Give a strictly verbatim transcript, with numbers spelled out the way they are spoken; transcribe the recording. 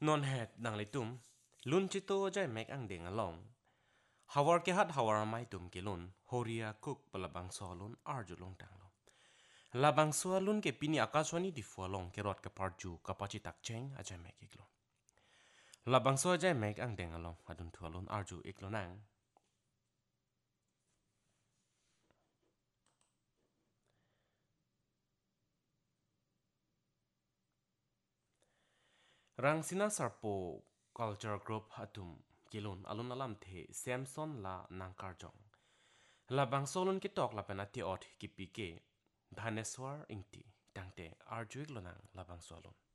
non het nang le tum lun chito jai mek ang deng along hawar ke hat hawar mai tum ke lun horia cook palabang solun arju long tang lo labang so lun ke pini akaswani di fualong ke rot ke parju kapachi tak cheng a jai mek iklo labang so jai mek ang deng along adun thualun arju iklo nang Rangsina Sarpo Culture Group Hatum Kilun Alun Alam The Samson La Nangkarjong La Bangsolun Kitok La Penati Ot Kipike Dhaneswar Ingti Tangte Arjuik Lonang La Bangsolun